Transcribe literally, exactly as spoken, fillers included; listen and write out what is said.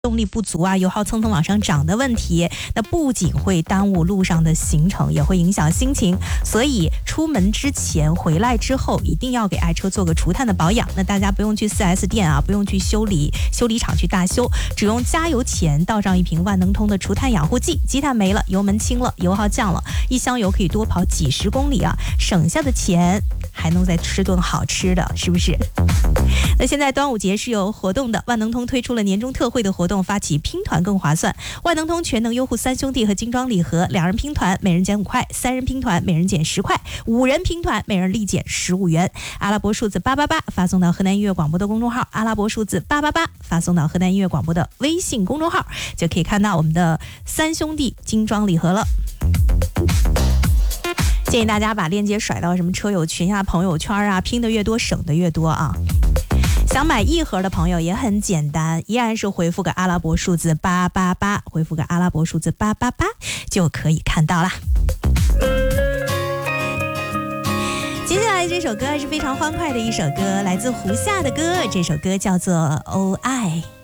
动力不足啊，油耗蹭蹭往上涨的问题，那不仅会耽误路上的行程，也会影响心情。所以出门之前、回来之后，一定要给爱车做个除碳的保养。那大家不用去 四 S 店啊，不用去修理修理厂去大修，只用加油前倒上一瓶万能通的除碳养护剂，积碳没了，油门轻了，油耗降了，一箱油可以多跑几十公里啊，省下的钱还能再吃顿好吃的，是不是？那现在端午节是有活动的，万能通推出了年终特惠的活动，发起拼团更划算。万能通全能优护三兄弟和精装礼盒，两人拼团每人减五块，三人拼团每人减十块，五人拼团每人立减十五元。阿拉伯数字八八八发送到河南音乐广播的公众号，阿拉伯数字八八八发送到河南音乐广播的微信公众号，就可以看到我们的三兄弟精装礼盒了。建议大家把链接甩到什么车友群啊、朋友圈啊，拼的越多省的越多啊。想买一盒的朋友也很简单，依然是回复个阿拉伯数字八八八，回复个阿拉伯数字八八八就可以看到啦。接下来这首歌是非常欢快的一首歌，来自胡夏的歌，这首歌叫做《哦爱》。